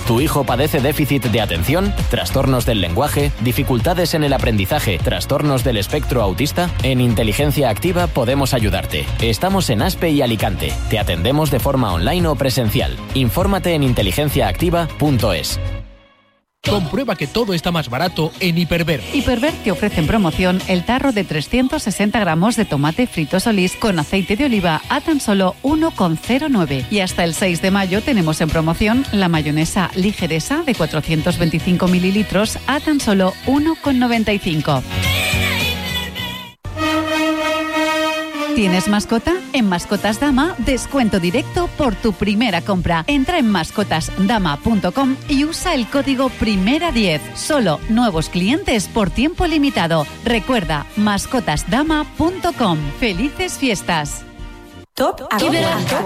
¿Tu hijo padece déficit de atención? ¿Trastornos del lenguaje? ¿Dificultades en el aprendizaje? ¿Trastornos del espectro autista? En Inteligencia Activa podemos ayudarte. Estamos en Aspe y Alicante. Te atendemos de forma online o presencial. Infórmate en inteligenciaactiva.es. Comprueba que todo está más barato en Hiperver. Hiperver te ofrece en promoción el tarro de 360 gramos de tomate frito Solís con aceite de oliva a tan solo 1,09. Y hasta el 6 de mayo tenemos en promoción la mayonesa ligeresa de 425 mililitros a tan solo 1,95. ¿Tienes mascota? En Mascotas Dama, descuento directo por tu primera compra. Entra en mascotasdama.com y usa el código PRIMERA10. Solo nuevos clientes por tiempo limitado. Recuerda, mascotasdama.com. ¡Felices fiestas! Top Activa.